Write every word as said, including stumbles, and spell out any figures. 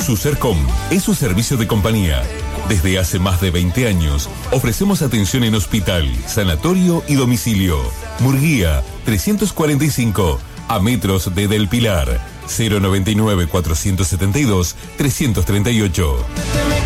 Susercom es su servicio de compañía. Desde hace más de veinte años, ofrecemos atención en hospital, sanatorio y domicilio. Murguía, trescientos cuarenta y cinco, a metros de Del Pilar. cero noventa y nueve, cuatrocientos setenta y dos, trescientos treinta y ocho.